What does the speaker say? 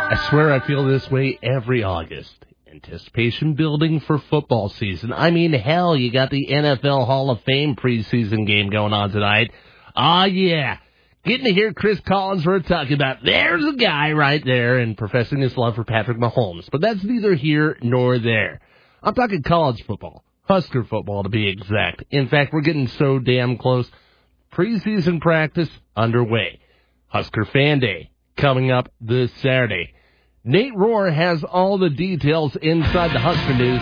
I swear I feel this way every August. Anticipation building for football season. I mean, hell, you got the NFL Hall of Fame preseason game going on tonight. Ah, yeah. Getting to hear Chris Collinsworth talking about there's a guy right there and professing his love for Patrick Mahomes. But that's neither here nor there. I'm talking college football. Husker football, to be exact. In fact, we're getting so damn close. Preseason practice underway. Husker Fan Day coming up this Saturday. Nate Rohr has all the details inside the Husker news.